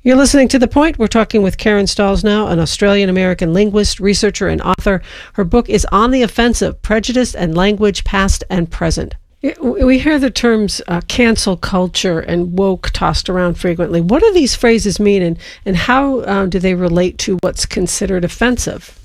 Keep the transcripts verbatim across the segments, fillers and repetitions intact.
You're listening to The Point. We're talking with Karen Stollznow, an Australian-American linguist, researcher, and author. Her book is On the Offensive, Prejudice and Language, Past and Present. We hear the terms uh, cancel culture and woke tossed around frequently. What do these phrases mean, and, and how uh, do they relate to what's considered offensive?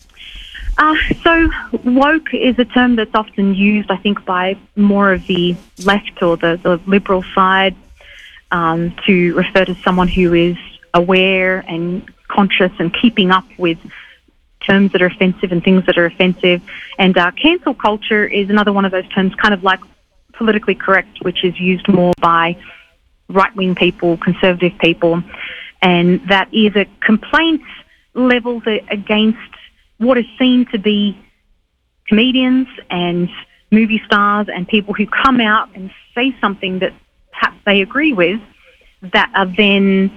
Uh, so woke is a term that's often used, I think, by more of the left or the, the liberal side um, to refer to someone who is aware and conscious and keeping up with terms that are offensive and things that are offensive. And uh, cancel culture is another one of those terms, kind of like politically correct, which is used more by right-wing people, conservative people. And that is a complaint levelled against what is seen to be comedians and movie stars and people who come out and say something that perhaps they agree with, that are then,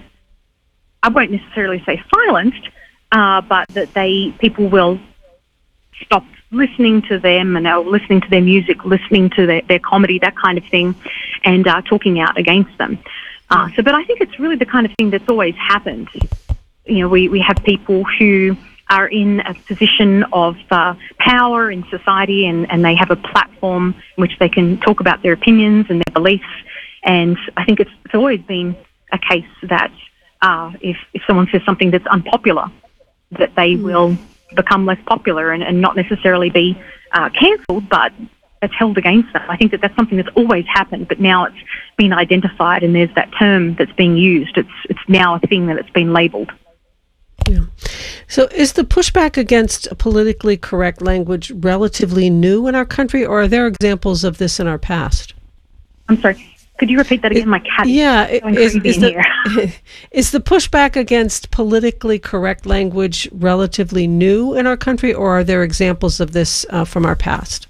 I won't necessarily say silenced, uh, but that they people will stop listening to them and they'll listening to their music, listening to their, their comedy, that kind of thing, and uh, talking out against them. Uh, so, but I think it's really the kind of thing that's always happened. You know, we, we have people who are in a position of uh, power in society, and, and they have a platform in which they can talk about their opinions and their beliefs. And I think it's, it's always been a case that uh, if, if someone says something that's unpopular, that they mm. will become less popular and, and not necessarily be uh, cancelled, but it's held against them. I think that that's something that's always happened, but now it's been identified and there's that term that's being used. It's, it's now a thing that it's been labelled. Yeah. So is the pushback against politically correct language relatively new in our country, or are there examples of this in our past? I'm sorry, could you repeat that again? It, My cat yeah, is going is, crazy is in the, here. Is the pushback against politically correct language relatively new in our country, or are there examples of this uh, from our past?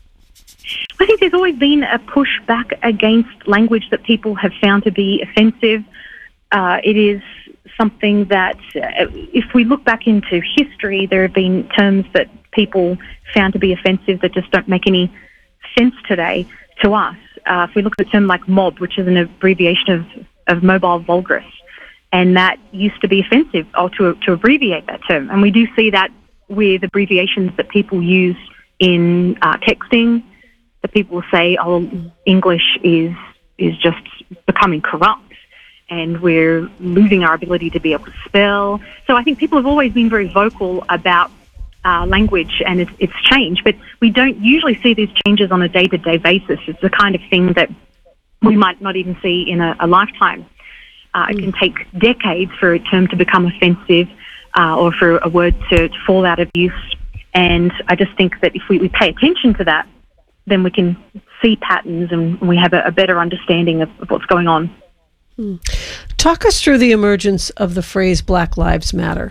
I think there's always been a pushback against language that people have found to be offensive. Uh, it is something that, uh, if we look back into history, there have been terms that people found to be offensive that just don't make any sense today to us. Uh, if we look at a term like mob, which is an abbreviation of, of mobile vulgus, and that used to be offensive, or to, to abbreviate that term. And we do see that with abbreviations that people use in uh, texting, that people will say, oh, English is is just becoming corrupt, and we're losing our ability to be able to spell. So I think people have always been very vocal about uh, language and its, its change, but we don't usually see these changes on a day-to-day basis. It's the kind of thing that we might not even see in a, a lifetime. Uh, it can take decades for a term to become offensive uh, or for a word to, to fall out of use. And I just think that if we, we pay attention to that, then we can see patterns and we have a, a better understanding of, of what's going on. Hmm. Talk us through the emergence of the phrase Black Lives Matter.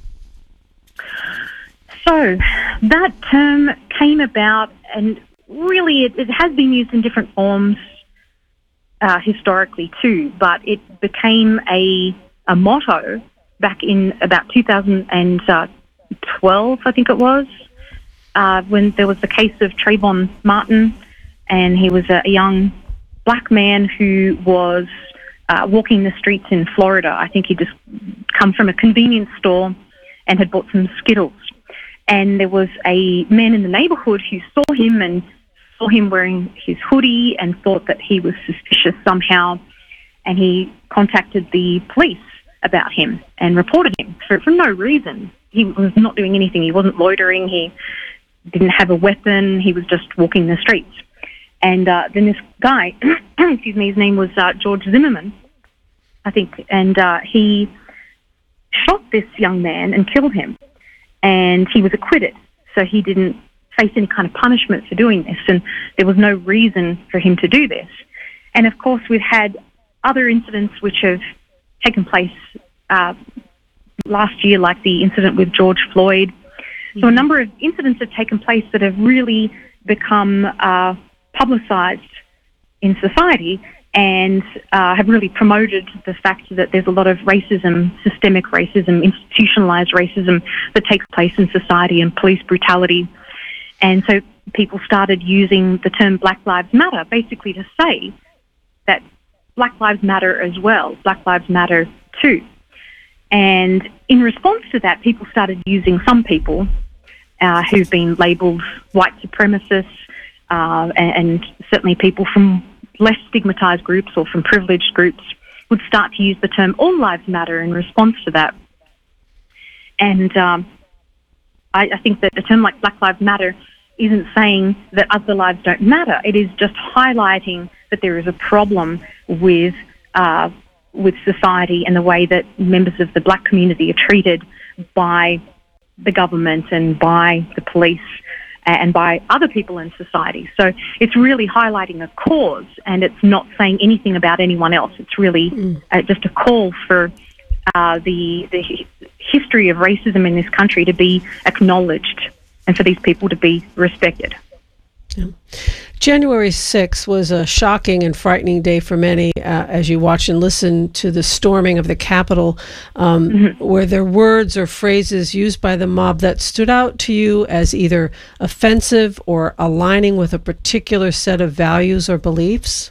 So that term came about, and really it, it has been used in different forms uh, historically too, but it became a, a motto back in about two thousand twelve, I think it was, uh, when there was the case of Trayvon Martin, and he was a, a young black man who was uh, walking the streets in Florida. I think he'd just come from a convenience store and had bought some Skittles. And there was a man in the neighborhood who saw him and saw him wearing his hoodie and thought that he was suspicious somehow. And he contacted the police about him and reported him for, for no reason. He was not doing anything. He wasn't loitering. He didn't have a weapon. He was just walking the streets. And uh, then this guy, excuse me, his name was uh, George Zimmerman, I think, and uh, he shot this young man and killed him. And he was acquitted, so he didn't face any kind of punishment for doing this, and there was no reason for him to do this. And of course, we've had other incidents which have taken place uh, last year, like the incident with George Floyd. Mm-hmm. So a number of incidents have taken place that have really become uh, publicised in society and uh, have really promoted the fact that there's a lot of racism, systemic racism, institutionalised racism that takes place in society, and police brutality. And so people started using the term Black Lives Matter basically to say that Black Lives Matter as well, Black Lives Matter too. And in response to that, people started using some people uh, who've been labelled white supremacists, uh, and, and certainly people from less stigmatised groups or from privileged groups would start to use the term all lives matter in response to that. And um, I, I think that the term like Black Lives Matter isn't saying that other lives don't matter. It is just highlighting that there is a problem with uh, with society and the way that members of the black community are treated by the government and by the police and by other people in society. So it's really highlighting a cause, and it's not saying anything about anyone else. It's really mm. uh, just a call for uh, the the history of racism in this country to be acknowledged and for these people to be respected. Yeah. January sixth was a shocking and frightening day for many uh, as you watch and listen to the storming of the Capitol. Um, mm-hmm. Were there words or phrases used by the mob that stood out to you as either offensive or aligning with a particular set of values or beliefs?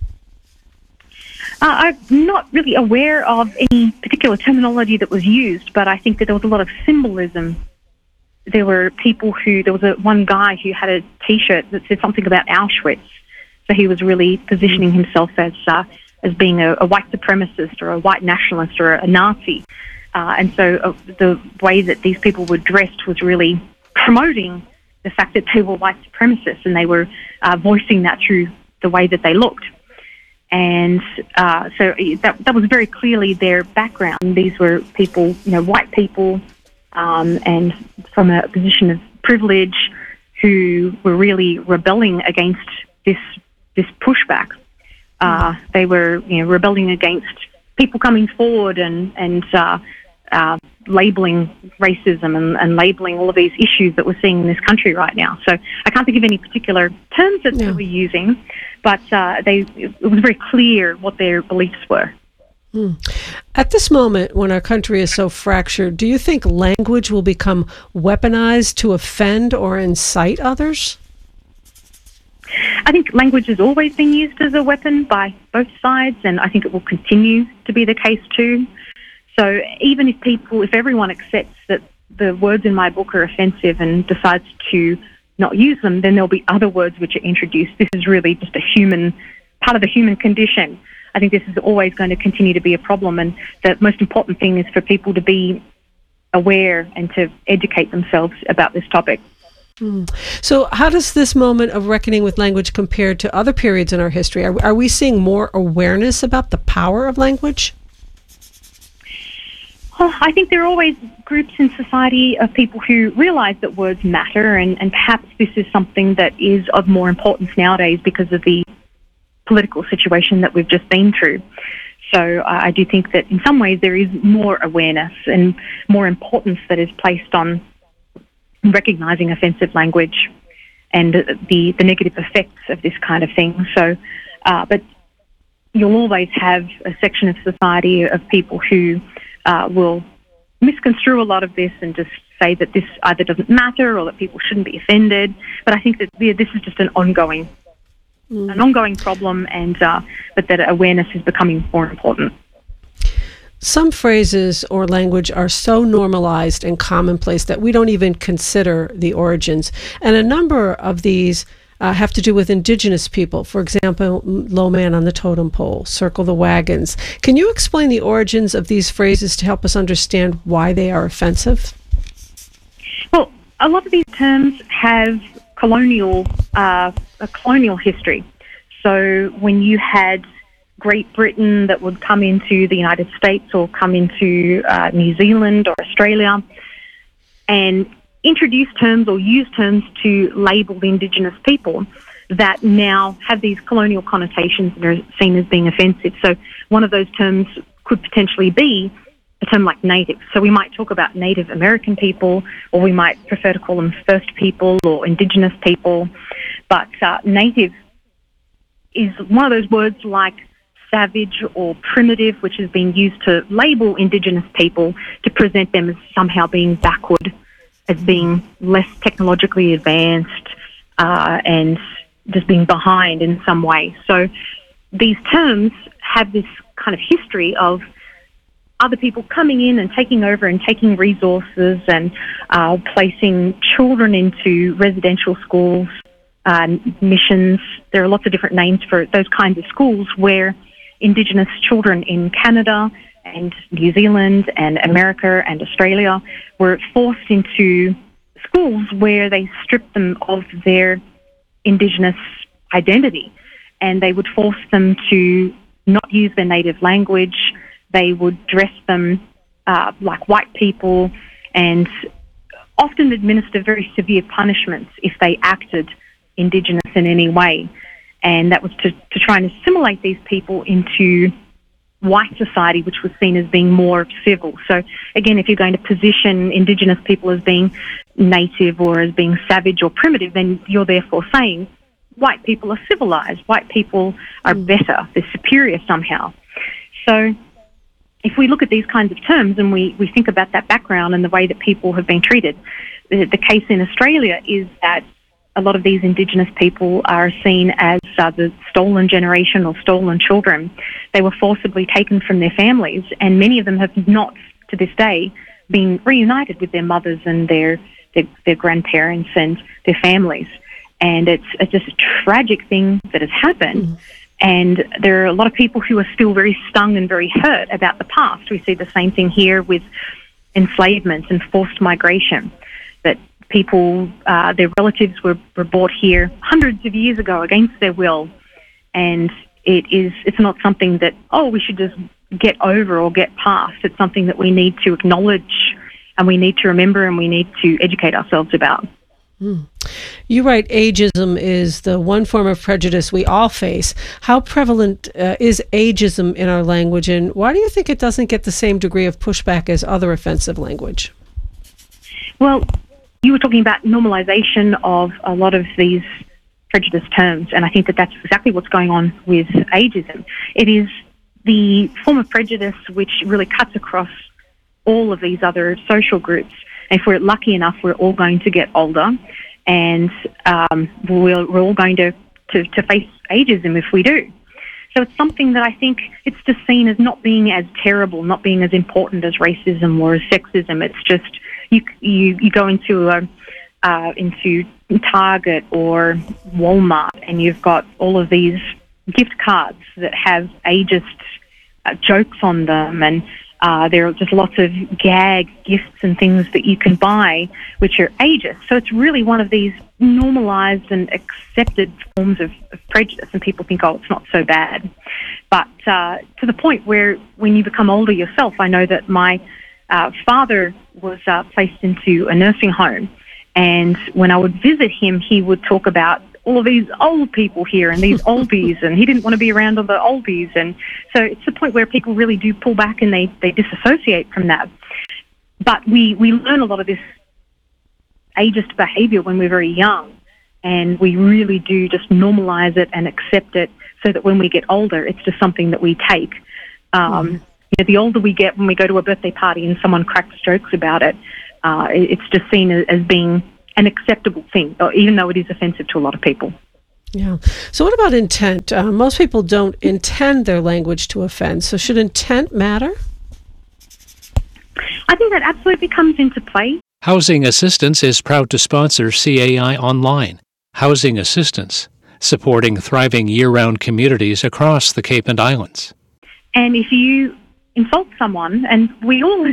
Uh, I'm not really aware of any particular terminology that was used, but I think that there was a lot of symbolism. There were people who, there was a, one guy who had a T-shirt that said something about Auschwitz. So he was really positioning himself as uh, as being a, a white supremacist or a white nationalist or a Nazi. Uh, and so uh, the way that these people were dressed was really promoting the fact that they were white supremacists, and they were uh, voicing that through the way that they looked. And uh, so that that was very clearly their background. These were people, you know, white people, Um, and from a position of privilege, who were really rebelling against this this pushback. Uh, they were, you know, rebelling against people coming forward and and uh, uh, labelling racism and, and labelling all of these issues that we're seeing in this country right now. So I can't think of any particular terms that yeah. they were using, but uh, they it was very clear what their beliefs were. Hmm. At this moment, when our country is so fractured, do you think language will become weaponized to offend or incite others? I think language has always been used as a weapon by both sides, and I think it will continue to be the case too. So even if people, if everyone accepts that the words in my book are offensive and decides to not use them, then there'll be other words which are introduced. This is really just a human, part of the human condition. I think this is always going to continue to be a problem, and the most important thing is for people to be aware and to educate themselves about this topic. Mm. So how does this moment of reckoning with language compare to other periods in our history? Are, are we seeing more awareness about the power of language? Well, I think there are always groups in society of people who realise that words matter, and, and perhaps this is something that is of more importance nowadays because of the political situation that we've just been through. So uh, I do think that in some ways there is more awareness and more importance that is placed on recognising offensive language and the, the negative effects of this kind of thing. So, uh, but you'll always have a section of society of people who uh, will misconstrue a lot of this and just say that this either doesn't matter or that people shouldn't be offended. But I think that this is just an ongoing an ongoing problem, and uh, but that awareness is becoming more important. Some phrases or language are so normalized and commonplace that we don't even consider the origins. And a number of these uh, have to do with Indigenous people. For example, low man on the totem pole, circle the wagons. Can you explain the origins of these phrases to help us understand why they are offensive? Well, a lot of these terms have colonial uh, a colonial history. So when you had Great Britain that would come into the United States or come into uh, New Zealand or Australia and introduce terms or use terms to label the Indigenous people that now have these colonial connotations and are seen as being offensive. So one of those terms could potentially be a term like Native. So we might talk about Native American people, or we might prefer to call them First People or Indigenous people. But uh, Native is one of those words like savage or primitive, which has been used to label Indigenous people to present them as somehow being backward, as being less technologically advanced, uh, and just being behind in some way. So these terms have this kind of history of other people coming in and taking over and taking resources and uh, placing children into residential schools, uh, missions. There are lots of different names for those kinds of schools where Indigenous children in Canada and New Zealand and America and Australia were forced into schools where they stripped them of their Indigenous identity, and they would force them to not use their native language. They would dress them uh, like white people and often administer very severe punishments if they acted Indigenous in any way. And that was to, to try and assimilate these people into white society, which was seen as being more civil. So again, if you're going to position Indigenous people as being native or as being savage or primitive, then you're therefore saying white people are civilized, white people are better, they're superior somehow. So if we look at these kinds of terms and we, we think about that background and the way that people have been treated, the, the case in Australia is that a lot of these Indigenous people are seen as uh, the stolen generation or stolen children. They were forcibly taken from their families, and many of them have not, to this day, been reunited with their mothers and their their, their grandparents and their families. And it's, it's just a tragic thing that has happened. Mm. And there are a lot of people who are still very stung and very hurt about the past. We see the same thing here with enslavement and forced migration, that people, uh, their relatives were, were brought here hundreds of years ago against their will, and it is it's not something that, oh, we should just get over or get past. It's something that we need to acknowledge and we need to remember and we need to educate ourselves about. Mm. You write ageism is the one form of prejudice we all face. How prevalent uh, is ageism in our language, and why do you think it doesn't get the same degree of pushback as other offensive language? Well, you were talking about normalization of a lot of these prejudice terms, and I think that that's exactly what's going on with ageism. It is the form of prejudice which really cuts across all of these other social groups. And if we're lucky enough, we're all going to get older, and um, we're, we're all going to, to, to face ageism if we do. So it's something that I think it's just seen as not being as terrible, not being as important as racism or as sexism. It's just you you, you go into a, uh, into Target or Walmart and you've got all of these gift cards that have ageist uh, jokes on them, and uh, there are just lots of gag gifts and things that you can buy which are ageist. So it's really one of these normalized and accepted forms of, of prejudice, and people think, oh, it's not so bad. But uh, to the point where when you become older yourself, I know that my uh, father was uh, placed into a nursing home, and when I would visit him, he would talk about all of these old people here and these oldies, and he didn't want to be around all the oldies. And so it's the point where people really do pull back and they, they disassociate from that. But we, we learn a lot of this ageist behaviour when we're very young, and we really do just normalize it and accept it so that when we get older, it's just something that we take. Um, mm. you know, the older we get, when we go to a birthday party and someone cracks jokes about it, uh, it's just seen as, as being an acceptable thing, even though it is offensive to a lot of people. Yeah. So what about intent? Uh, most people don't intend their language to offend, so should intent matter? I think that absolutely comes into play. Housing Assistance is proud to sponsor C A I Online. Housing Assistance, supporting thriving year-round communities across the Cape and Islands. And if you insult someone, and we all